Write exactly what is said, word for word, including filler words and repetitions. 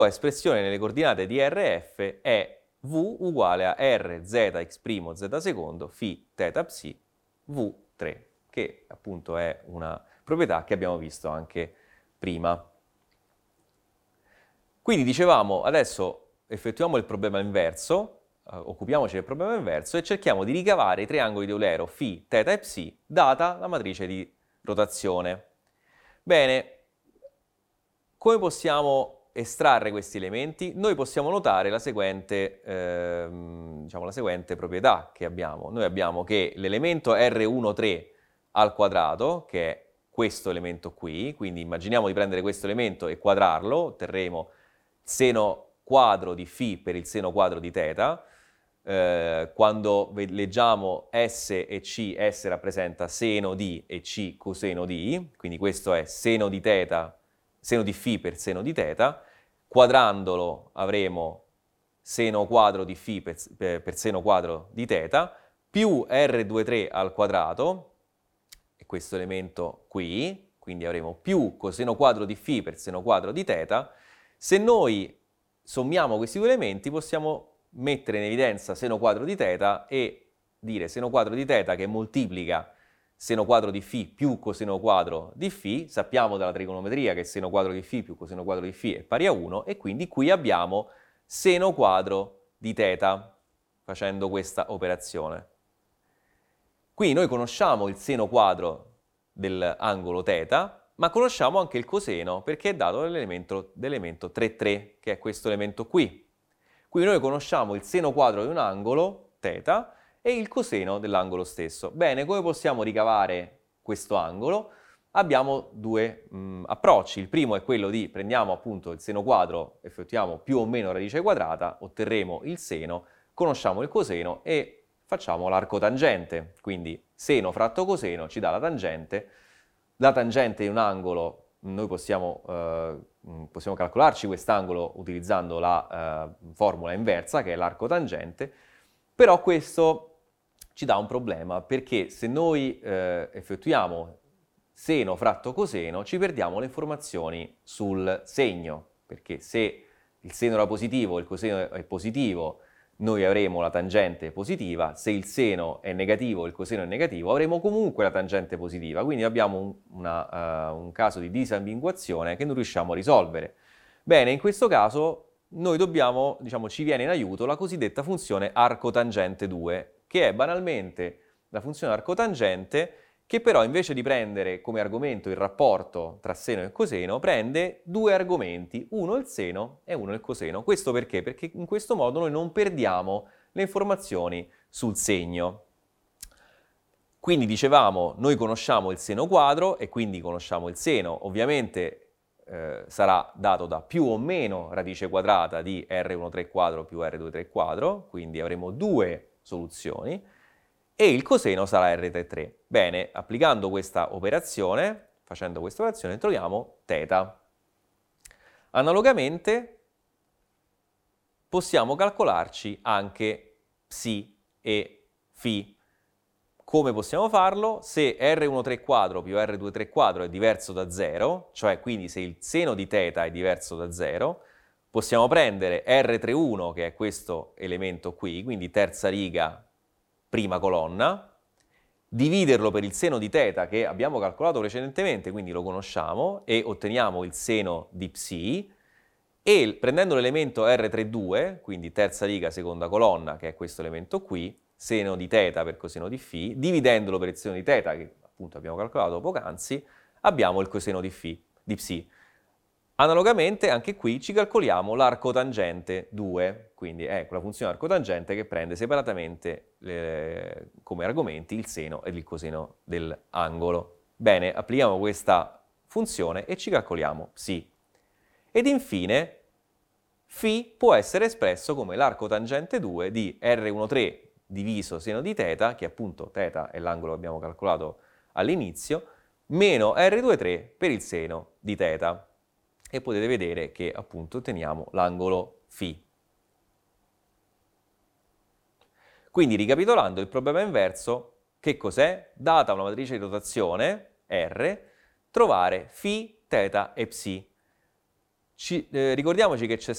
espressione nelle coordinate di R F è V uguale a R Z x' Z secondo φ θ psi V tre, che appunto è una proprietà che abbiamo visto anche prima. Quindi dicevamo, adesso effettuiamo il problema inverso, eh, occupiamoci del problema inverso e cerchiamo di ricavare i triangoli di Eulero φ, θ e psi, data la matrice di rotazione. Bene, come possiamo estrarre questi elementi? Noi possiamo notare la seguente, ehm, diciamo, la seguente proprietà che abbiamo. Noi abbiamo che l'elemento R uno tre al quadrato, che è questo elemento qui, quindi immaginiamo di prendere questo elemento e quadrarlo, otterremo seno quadro di φ per il seno quadro di θ. Eh, quando leggiamo S e C, S rappresenta seno di e C coseno di, quindi questo è seno di θ, seno di φ per seno di θ. Quadrandolo avremo seno quadro di φ per, per, per seno quadro di θ, più R due tre al quadrato, e questo elemento qui, quindi avremo più coseno quadro di φ per seno quadro di θ. Se noi sommiamo questi due elementi possiamo mettere in evidenza seno quadro di θ e dire seno quadro di θ che moltiplica seno quadro di φ più coseno quadro di φ. Sappiamo dalla trigonometria che seno quadro di φ più coseno quadro di φ è pari a uno e quindi qui abbiamo seno quadro di θ facendo questa operazione. Qui noi conosciamo il seno quadro dell'angolo θ, ma conosciamo anche il coseno perché è dato dall'elemento dell'elemento tre tre, che è questo elemento qui. Quindi noi conosciamo il seno quadro di un angolo, θ, e il coseno dell'angolo stesso. Bene, come possiamo ricavare questo angolo? Abbiamo due mh, approcci. Il primo è quello di prendiamo appunto il seno quadro, effettuiamo più o meno radice quadrata, otterremo il seno, conosciamo il coseno e facciamo l'arco tangente. Quindi seno fratto coseno ci dà la tangente. La tangente di un angolo, noi possiamo, eh, possiamo calcolarci quest'angolo utilizzando la eh, formula inversa, che è l'arco tangente, però questo ci dà un problema, perché se noi eh, effettuiamo seno fratto coseno, ci perdiamo le informazioni sul segno, perché se il seno era positivo e il coseno è positivo, noi avremo la tangente positiva, se il seno è negativo e il coseno è negativo, avremo comunque la tangente positiva, quindi abbiamo un, una, uh, un caso di disambiguazione che non riusciamo a risolvere. Bene, in questo caso noi dobbiamo, diciamo, ci viene in aiuto la cosiddetta funzione arco tangente due, che è banalmente la funzione arco tangente che però invece di prendere come argomento il rapporto tra seno e coseno, prende due argomenti, uno il seno e uno il coseno. Questo perché? Perché in questo modo noi non perdiamo le informazioni sul segno. Quindi dicevamo, noi conosciamo il seno quadro e quindi conosciamo il seno. Ovviamente eh, sarà dato da più o meno radice quadrata di R uno tre quadro più R due tre quadro, quindi avremo due soluzioni. E il coseno sarà R tre tre. Bene, applicando questa operazione, facendo questa operazione, troviamo θ. Analogamente possiamo calcolarci anche psi e φ. Come possiamo farlo? Se R uno tre quadro più R due tre quadro è diverso da zero, cioè quindi se il seno di θ è diverso da zero, possiamo prendere R tre uno, che è questo elemento qui, quindi terza riga, prima colonna, dividerlo per il seno di θ che abbiamo calcolato precedentemente, quindi lo conosciamo, e otteniamo il seno di psi, e prendendo l'elemento R tre due, quindi terza riga, seconda colonna, che è questo elemento qui, seno di θ per coseno di φ, dividendolo per il seno di θ, che appunto abbiamo calcolato poc'anzi, abbiamo il coseno di φ, di psi. Analogamente anche qui ci calcoliamo l'arco tangente due, quindi è la funzione arco tangente che prende separatamente le, come argomenti il seno e il coseno dell'angolo. Bene, applichiamo questa funzione e ci calcoliamo psi. Ed infine φ può essere espresso come l'arco tangente due di R uno tre diviso seno di θ, che appunto θ è l'angolo che abbiamo calcolato all'inizio, meno R due tre per il seno di θ. E potete vedere che appunto otteniamo l'angolo φ. Quindi ricapitolando il problema inverso, che cos'è? Data una matrice di rotazione, R, trovare φ, θ e psi. Ci, eh, ricordiamoci che c'è